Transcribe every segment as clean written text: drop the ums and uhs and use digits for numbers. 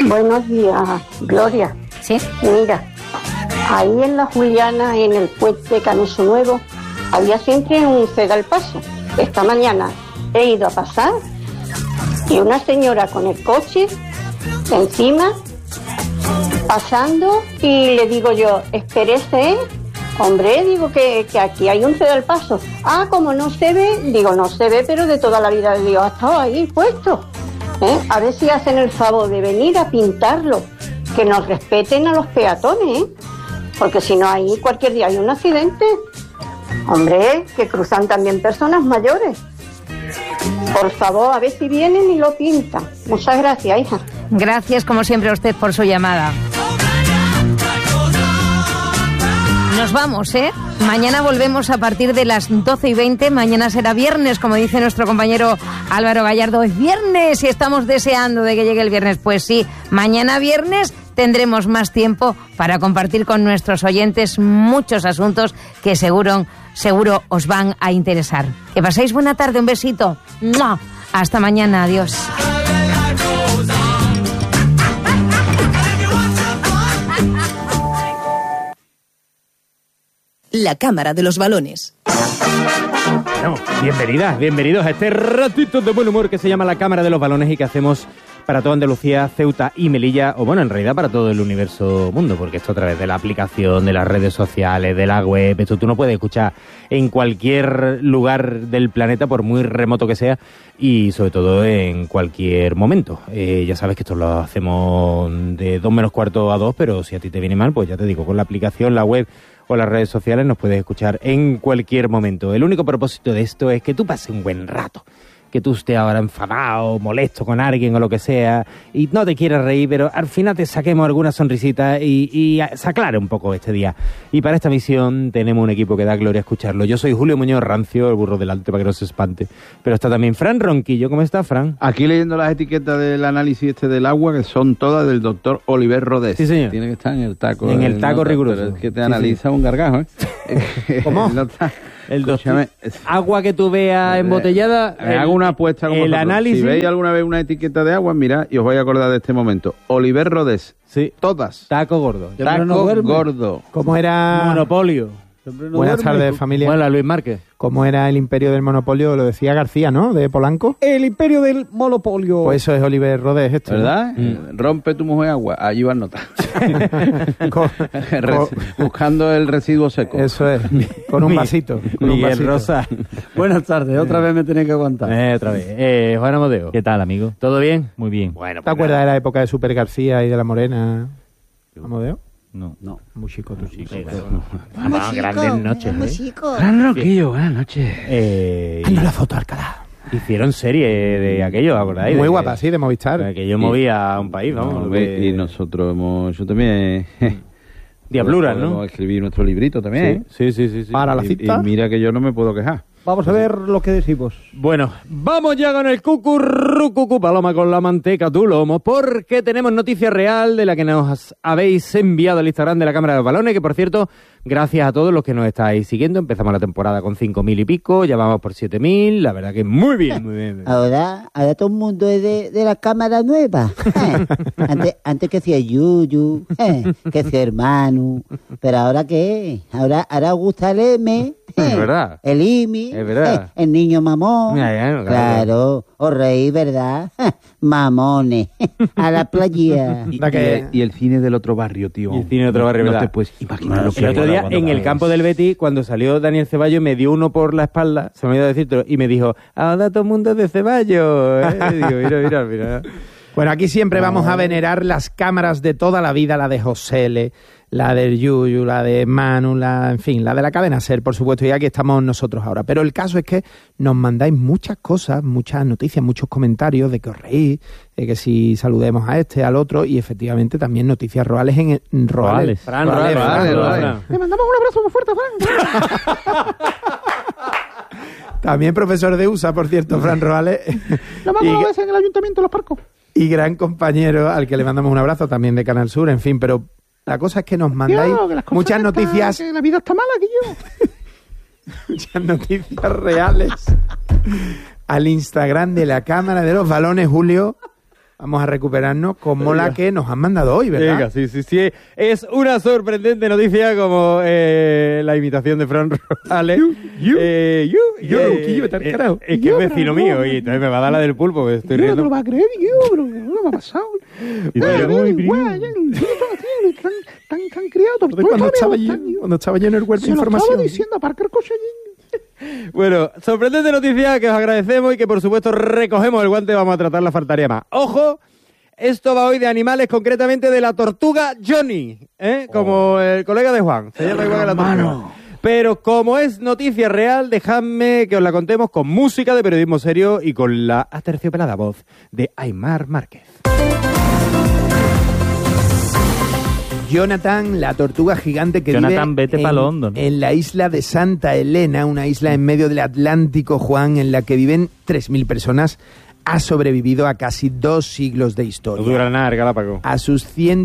Buenos días, Gloria. Sí. Mira, ahí en la Juliana, en el puente Canoso Nuevo, había siempre un ceda al paso. Esta mañana he ido a pasar y una señora con el coche encima, pasando, y le digo yo, espérese, hombre, digo que aquí hay un ceda al paso. Ah, como no se ve, digo, no se ve, pero de toda la vida de Dios ha estado ahí puesto. A ver si hacen el favor de venir a pintarlo, que nos respeten a los peatones, porque si no, ahí cualquier día hay un accidente. Hombre, que cruzan también personas mayores. Por favor, a ver si vienen y lo pintan. Muchas gracias, hija. Gracias, como siempre, a usted por su llamada. Nos vamos, ¿eh? Mañana volvemos a partir de las 12:20. Mañana será viernes, como dice nuestro compañero Álvaro Gallardo. Es viernes y estamos deseando de que llegue el viernes. Pues sí, mañana viernes tendremos más tiempo para compartir con nuestros oyentes muchos asuntos que seguro os van a interesar. Que paséis buena tarde, un besito. ¡Mua! Hasta mañana, adiós. La Cámara de los Balones. Bueno, bienvenidos a este ratito de buen humor que se llama La Cámara de los Balones y que hacemos para toda Andalucía, Ceuta y Melilla, o bueno, en realidad para todo el universo mundo, porque esto a través de la aplicación, de las redes sociales, de la web, esto tú no puedes escuchar en cualquier lugar del planeta, por muy remoto que sea, y sobre todo en cualquier momento. Ya sabes que esto lo hacemos de 2 menos cuarto a 2, pero si a ti te viene mal, pues ya te digo, con la aplicación, la web o las redes sociales nos puedes escuchar en cualquier momento. El único propósito de esto es que tú pases un buen rato, que tú estés ahora enfadado, molesto con alguien o lo que sea, y no te quieras reír, pero al final te saquemos alguna sonrisita y se aclare un poco este día. Y para esta misión tenemos un equipo que da gloria escucharlo. Yo soy Julio Muñoz Rancio, el burro delante para que no se espante, pero está también Fran Ronquillo. ¿Cómo está, Fran? Aquí leyendo las etiquetas del análisis del agua, que son todas del doctor Oliver Rodés. Sí, señor. Tiene que estar en el taco. En el taco riguroso. Pero es que te analiza un gargajo, ¿eh? ¿Cómo? El doctor, agua que tú veas embotellada. Hago una apuesta con vosotros. Análisis. Si veis alguna vez una etiqueta de agua, mirad y os vais a acordar de este momento. Oliver Rodés. Sí. Todas. Taco gordo. Taco gordo. ¿Cómo era? Monopolio. Buenas tardes, familia. Bueno, Luis Márquez. ¿Cómo era el imperio del monopolio? Lo decía García, ¿no? De Polanco. El imperio del monopolio. Pues eso es Oliver Rodés, esto, ¿verdad? Rompe tu mujer agua. Allí va a notar. Buscando el residuo seco. Eso es. Con un vasito. Con Miguel un vasito. Rosa. Buenas tardes. Otra vez me tenéis que aguantar. Otra vez. Juan Amodeo. ¿Qué tal, amigo? ¿Todo bien? Muy bien. Bueno, ¿Te acuerdas de la época de Super García y de la Morena? ¿Amodeo? No. Muy chico, tú chico. Grandes noches. Gran Ronquillo, buenas noches. Anda la foto, Alcalá. Hicieron serie de aquello, ¿acordáis? Muy guapa, sí, de Movistar. Que yo movía a un país, vamos. Y nosotros hemos hecho también... Diabluras, ¿no? Escribir nuestro librito también. Sí. Para la cita. Y mira que yo no me puedo quejar. Vamos a ver lo que decimos. Bueno, vamos ya con el cucurrucucu paloma con la manteca tu lomo, porque tenemos noticia real de la que nos habéis enviado al Instagram de la Cámara de los Balones, que por cierto, gracias a todos los que nos estáis siguiendo. Empezamos la temporada con 5.000 y pico, ya vamos por 7.000, la verdad que muy bien, muy bien. Ahora todo el mundo es de la cámara nueva. Antes que sea Yuyu, que sea hermano, pero ahora ¿qué? Ahora gusta el M, Es verdad. el IMI, Es verdad. el niño mamón. Claro. Claro, os reí, ¿verdad? Mamones, a la playa. Y el cine del otro barrio, tío. Y el cine del otro barrio, no ¿verdad? te puedes imaginar lo que El otro hay. día en el campo del Betis, cuando salió Daniel Ceballos, me dio uno por la espalda, se me olvidó decirte, y me dijo, ahora todo el mundo es de Ceballos. Digo, mira. Bueno, aquí siempre vamos a venerar las cámaras de toda la vida, la de Josele, la del Yuyu, la de Manu, en fin, la de la cadena SER, por supuesto, y aquí estamos nosotros ahora. Pero el caso es que nos mandáis muchas cosas, muchas noticias, muchos comentarios de que os reís, de que si saludemos a este, al otro, y efectivamente también noticias roales en Roales. Fran. Le mandamos un abrazo muy fuerte, Fran. También profesor de USA, por cierto, Fran Roales. Lo vamos a ver en el Ayuntamiento de Los Parcos. Y gran compañero al que le mandamos un abrazo también de Canal Sur, en fin, pero la cosa es que nos mandáis muchas noticias. Que la vida está mala, Guillo. Muchas noticias reales al Instagram de la Cámara de los Balones, Julio. vamos a recuperarnos como la que nos han mandado hoy, ¿verdad? Venga, sí. Es una sorprendente noticia como la imitación de Fran Rosales. Es que es vecino mío y entonces me va a dar la del pulpo, que estoy riendo. No te lo vas a creer, bro, no me ha pasado. Tan criado. Cuando estaba lleno el cuerpo de información. Se lo estaba diciendo a Parker Cochellín. Bueno, sorprendente noticia que os agradecemos y que por supuesto recogemos el guante, vamos a tratarla, faltaría más. ¡Ojo! Esto va hoy de animales, concretamente de la tortuga Johnny, como el colega de Juan. Se llama igual que la tortuga. Pero como es noticia real, dejadme que os la contemos con música de periodismo serio y con la aterciopelada voz de Aimar Márquez. Jonathan, la tortuga gigante que Jonathan, vive vete pa' London. en la isla de Santa Elena, una isla en medio del Atlántico, Juan, en la que viven 3.000 personas, ha sobrevivido a casi 2 siglos de historia. No dura nada, Galápagos. A sus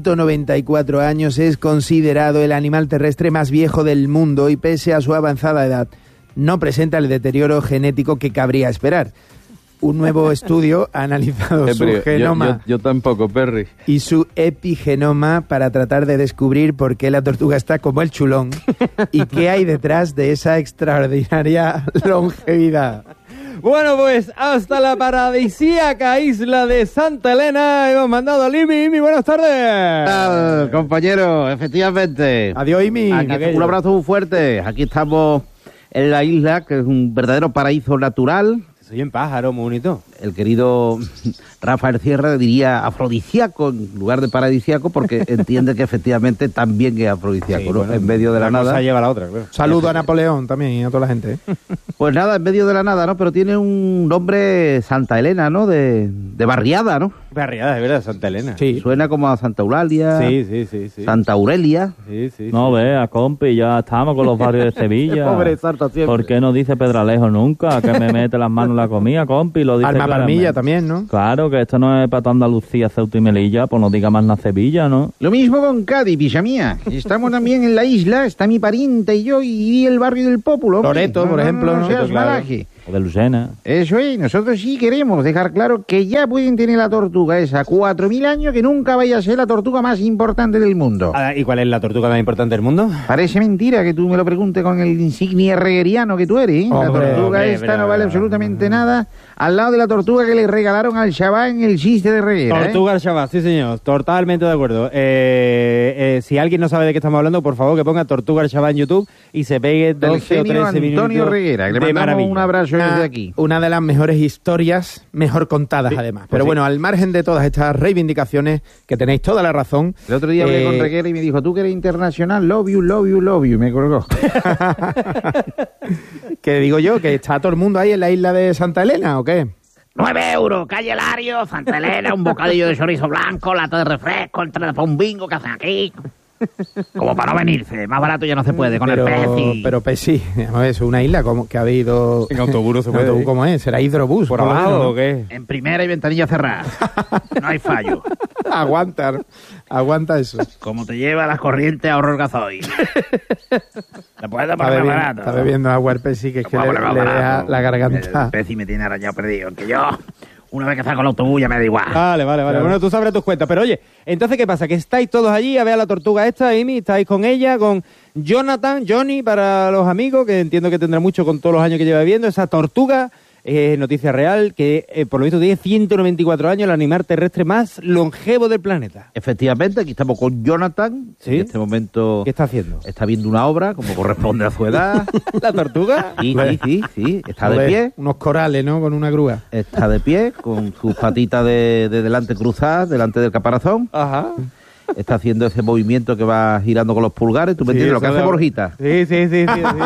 194 años es considerado el animal terrestre más viejo del mundo y pese a su avanzada edad no presenta el deterioro genético que cabría esperar. Un nuevo estudio ha analizado su genoma yo tampoco, Perry. y su epigenoma para tratar de descubrir por qué la tortuga está como el chulón y qué hay detrás de esa extraordinaria longevidad. Bueno, pues hasta la paradisíaca isla de Santa Elena hemos mandado a Imi. Imi, buenas tardes. Compañero, efectivamente. Adiós, Imi. Un abrazo muy fuerte. Aquí estamos en la isla, que es un verdadero paraíso natural. Soy en pájaro, muy bonito. El querido Rafael Sierra diría afrodisíaco en lugar de paradisíaco, porque entiende que efectivamente también es afrodisíaco, Sí, ¿no? bueno, En medio de la una cosa nada. lleva a la otra, claro. Saludo a Napoleón también y a toda la gente. Pues nada, en medio de la nada, ¿no? Pero tiene un nombre Santa Elena, ¿no? De barriada, ¿no? Barriada, de verdad, Santa Elena. Sí. Suena como a Santa Eulalia, Sí. Santa Aurelia. Sí. No, vea, compi, ya estamos con los barrios de Sevilla. Pobre Sarta siempre. ¿Por qué no dice Pedralejo nunca? Que me mete las manos en la comida, compi, lo dice Alma claramente. Palmilla también, ¿no? Claro, que esto no es para toda Andalucía, Ceuta y Melilla, pues no diga más na Sevilla, ¿no? Lo mismo con Cádiz, pilla mía. Estamos también en la isla, está mi pariente y yo, y el barrio del Pópulo. hombre. Loreto, por ejemplo, No ¿no? seas Claro. malaje. O de Lucena. Eso es, nosotros sí queremos dejar claro que ya pueden tener la tortuga esa 4.000 años, que nunca vaya a ser la tortuga más importante del mundo. Ah, ¿y cuál es la tortuga más importante del mundo? Parece mentira que tú me lo preguntes con el insignia herreriano que tú eres, ¿eh? La Hombre, tortuga hombre, esta pero- no vale absolutamente nada al lado de la tortuga que le regalaron al chaval en el chiste de reguera, ¿eh? Tortuga al Shabbat, sí señor, totalmente de acuerdo. Si alguien no sabe de qué estamos hablando, por favor que ponga Tortuga al Shabbat en YouTube y se pegue Del 12 o genio 13 minutos Antonio Reguera, que le de mandamos maravilla. un abrazo desde aquí. Una de las mejores historias, mejor contadas además. Pero sí. bueno, al margen de todas estas reivindicaciones, que tenéis toda la razón. El otro día hablé con Reguera y me dijo, tú que eres internacional, love you, y me colgó. Que digo yo, que está todo el mundo ahí en la isla de Santa Elena, ¿o qué? 9 euros, calle Lario, Santa Elena, un bocadillo de chorizo blanco, lata de refresco, entrada para un bingo que hacen aquí. Como para no venirse, más barato ya no se puede con el Pepsi. Pero Pepsi, a ver, es una isla como que ha habido... En autobús no se ¿En puede autobús ir. cómo es? ¿Será hidrobús? ¿Por lo abajo menos, ¿no? o qué? En primera y ventanilla cerrada. No hay fallo. Aguanta eso. Como te lleva las corrientes a ahorro gasoil. Te puedes Está poner más bebiendo, barato. está bebiendo agua el Pepsi, que es que Te le, puedes poner le más deja barato. la garganta. El Pepsi me tiene arañado perdido. Que yo, una vez que salgo el autobús, ya me da igual. Vale. Bueno, tú sabrás tus cuentas. Pero oye, entonces, ¿qué pasa? Que estáis todos allí a ver a la tortuga esta, Amy, estáis con ella, con Jonathan, Johnny, para los amigos, que entiendo que tendrá mucho con todos los años que lleva viviendo. Esa tortuga, noticia real, que por lo visto tiene 194 años, el animal terrestre más longevo del planeta. Efectivamente, aquí estamos con Jonathan. ¿Sí? En este momento ¿Qué está haciendo? está viendo una obra, como corresponde a su edad. ¿La tortuga? Sí. Está de Joder, pie. unos corales, ¿no? Con una grúa. Está de pie, con sus patitas de delante cruzadas, delante del caparazón. Ajá. Está haciendo ese movimiento que va girando con los pulgares. ¿Tú me entiendes? Lo que eso hace da- Borjita. Sí.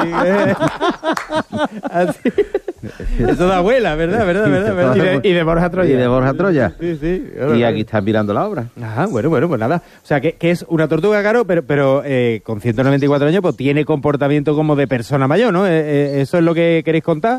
Así. Eso da abuela, ¿verdad? Y de Borja Troya. Y de Borja Troya. Sí. Y aquí está mirando la obra. Ajá, bueno, pues nada. O sea, que es una tortuga, claro, pero con 194 años, pues tiene comportamiento como de persona mayor, ¿no? ¿Eso es lo que queréis contar?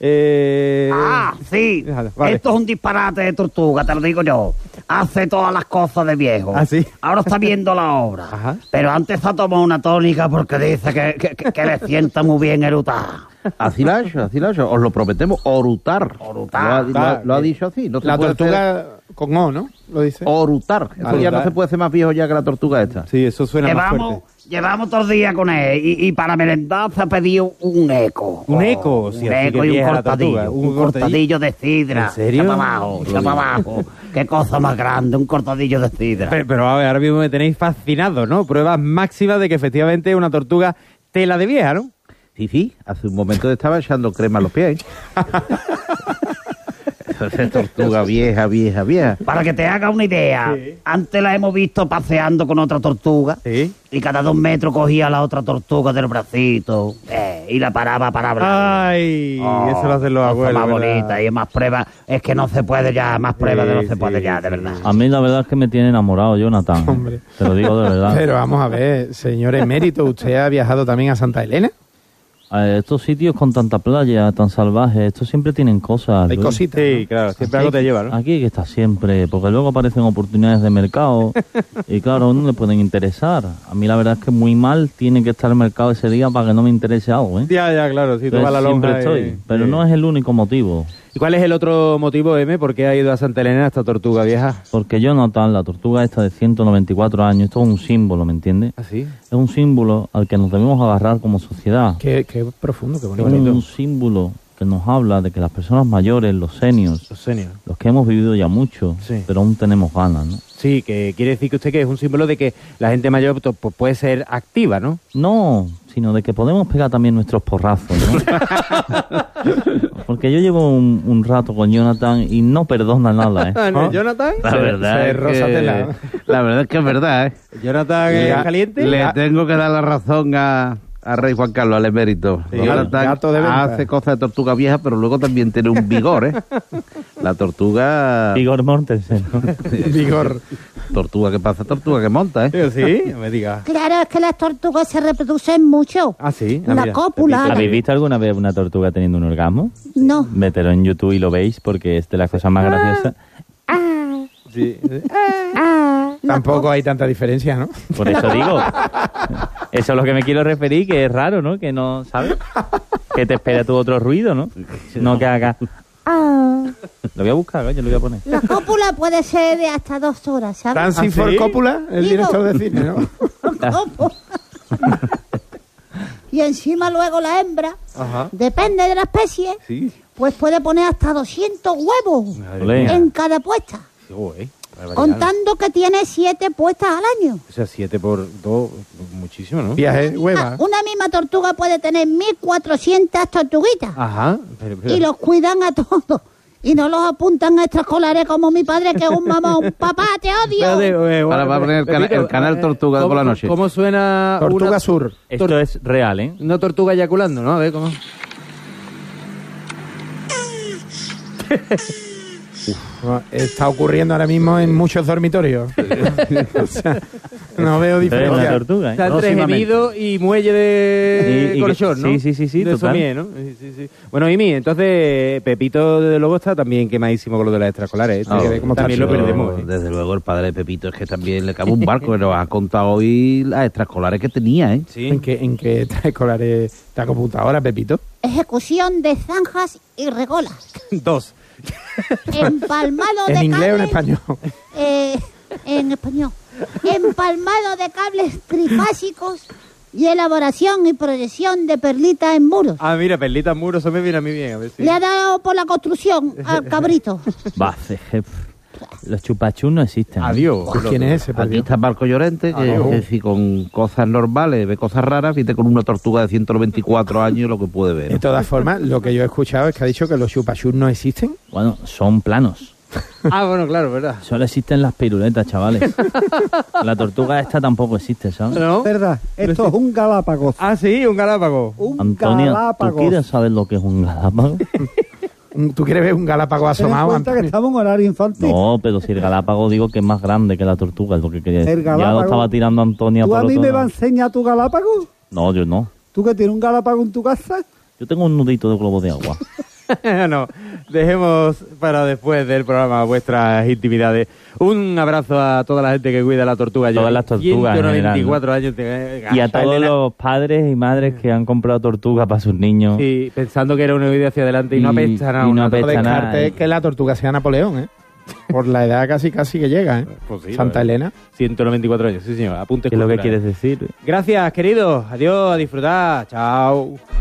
Sí. Vale. Esto es un disparate de tortuga, te lo digo yo. Hace todas las cosas de viejo. ¿Ah, sí? Ahora está viendo la obra. Ajá. Pero antes ha tomado una tónica porque dice que le sienta muy bien erutar. Así lo ha hecho. Os lo prometemos, orutar. Orutar. Lo ha dicho así. No se La puede tortuga, hacer Con O, ¿no? Lo dice. Orutar. Eso ya no se puede hacer más viejo ya que la tortuga esta. Sí, eso suena más fuerte. Llevamos todo el día con él y para merendar se ha pedido un eco. ¿Un eco? Sí, Un así eco que y un vieja la cortadillo. tortuga. Un cortadillo de sidra. ¿En serio? Echa para abajo. Qué cosa más grande, un cortadillo de sidra. Pero a ver, ahora mismo me tenéis fascinado, ¿no? Pruebas máximas de que efectivamente es una tortuga tela de vieja, ¿no? Sí, hace un momento te estaba echando crema a los pies. Esa tortuga vieja. Para que te hagas una idea, antes la hemos visto paseando con otra tortuga y cada 2 metros cogía a la otra tortuga del bracito y la paraba para hablar. Ay, eso lo hacen los cosa abuelos, más ¿verdad? bonita y más pruebas, es que no se puede ya, más pruebas de no se puede ya, de verdad. A mí la verdad es que me tiene enamorado, Jonathan. Hombre. Te lo digo de verdad. Pero vamos a ver, señor emérito, ¿usted ha viajado también a Santa Elena? Estos sitios con tanta playa, tan salvajes, estos siempre tienen cosas. Hay Luis. cositas. Sí, claro, siempre algo te lleva, ¿no? Aquí hay que estar siempre, porque luego aparecen oportunidades de mercado y claro, a uno le pueden interesar. A mí la verdad es que muy mal tiene que estar el mercado ese día para que no me interese algo, ¿eh? Ya, claro, si tú Entonces, vas a la siempre lonja estoy, pero no es el único motivo. ¿Y cuál es el otro motivo, M? ¿Por qué ha ido a Santa Elena esta tortuga vieja? Porque Jonathan, la tortuga esta de 194 años, esto es un símbolo, ¿me entiendes? ¿Ah, sí? Es un símbolo al que nos debemos agarrar como sociedad. Qué profundo, qué Es bonito. un símbolo que nos habla de que las personas mayores, los seniors, los que hemos vivido ya mucho, Sí. pero aún tenemos ganas, ¿no? Sí, que quiere decir que usted que es un símbolo de que la gente mayor pues, puede ser activa, ¿no? No, sino de que podemos pegar también nuestros porrazos, ¿no? Porque yo llevo un rato con Jonathan y no perdona nada, ¿eh? ¿No, Jonathan? La verdad es que es verdad, ¿eh? ¿Jonathan es caliente? Le tengo que dar la razón a Rey Juan Carlos, al emérito. Sí, Jonathan gato de venta. hace cosas de tortuga vieja, pero luego también tiene un vigor, ¿eh? La tortuga... Vigor Mortensen, ¿no? Vigor. Tortuga que pasa, tortuga que monta, ¿eh? Sí, no me digas. Claro, es que las tortugas se reproducen mucho. Ah, sí. La cópula. ¿Habéis visto alguna vez una tortuga teniendo un orgasmo? No. Mételo en YouTube y lo veis porque es de las cosas más graciosas. Sí. Tampoco hay tanta diferencia, ¿no? Por eso digo. Eso es lo que me quiero referir, que es raro, ¿no? Que no, ¿sabes? Que te espera tu otro ruido, ¿no? No que haga... Lo voy a buscar, coño, lo voy a poner. La cópula puede ser de hasta 2 horas, ¿sabes? Francis Ford Coppola, el Digo. director de cine, ¿no? Cópula. Y encima luego la hembra, Ajá. depende de la especie, Sí. pues puede poner hasta 200 huevos Ole. en cada puesta. Contando que tiene 7 puestas al año. O sea, 7 por 2, muchísimo, ¿no? Viaje, hueva. Una misma tortuga puede tener 1.400 tortuguitas. Ajá. Y los cuidan a todos. Y no los apuntan a extraescolares como mi padre, que es un mamón. Papá, te odio. Para poner el canal Tortuga por la noche. ¿Cómo suena Tortuga una, Sur. Esto es real, ¿eh? una tortuga eyaculando, no? A ver, ¿cómo? Está ocurriendo ahora mismo en muchos dormitorios. O sea, no veo Esto es una diferencia. tortuga, ¿eh? Está entre gemido y muelle de Y- y- colchón, ¿no? sí, De total. somier, ¿no? Sí. Bueno, Imi, entonces Pepito desde luego está también quemadísimo con lo de las extraescolares. No, Que ve cómo también lo pero perdemos. ¿eh? Desde luego el padre de Pepito es que también le cabe un barco, que nos ha contado hoy las extraescolares que tenía, ¿eh? Sí. ¿En qué extraescolares está computadora, Pepito? Ejecución de zanjas y regolas. 2. Empalmado de ¿En inglés o en cables, español? En español. Empalmado de cables trifásicos y elaboración y proyección de perlitas en muros. Ah, mira, perlitas muros, eso me viene a mí bien, a ver si... Le ha dado por la construcción al cabrito. Va, los chupachus no existen. ¿eh? Adiós. ¿Quién es ese? por Aquí Dios? está Marco Llorente, que, no. que si con cosas normales ve cosas raras, viste con una tortuga de 124 años lo que puede ver. De todas formas, lo que yo he escuchado es que ha dicho que los chupachus no existen. Bueno, son planos. Ah, bueno, claro, ¿verdad? Solo existen las piruletas, chavales. La tortuga esta tampoco existe, ¿sabes? ¿No? ¿Verdad? Esto es un galápagos. Ah, sí, un galápago. Un Antonia, ¿tú galápagos. quieres saber lo que es un galápago? ¿Tú quieres ver un galápago Ten en asomado? cuenta que Antonio? estamos en horario infantil. No, pero si el galápago digo que es más grande que la tortuga, es lo que quería decir. El Ya galápago. lo estaba tirando Antonia ¿Tú por a mí otro me lado. vas a enseñar tu galápago? No, yo no. ¿Tú que tienes un galápago en tu casa? Yo tengo un nudito de globo de agua. No, dejemos para después del programa vuestras intimidades. Un abrazo a toda la gente que cuida la tortuga. Todas las tortugas, en general, 194 años. Y a todos los padres y madres que han comprado tortugas para sus niños. Sí, pensando que era una vida hacia adelante y no apesta nada. y no una apesta tortuga. nada. Descarte que la tortuga sea Napoleón, ¿eh? Por la edad casi que llega, ¿eh? Pues sí, Santa Elena. 194 años, sí señor. Apunte ¿Qué es lo que culturales. quieres decir? Gracias, queridos. Adiós, a disfrutar. Chao.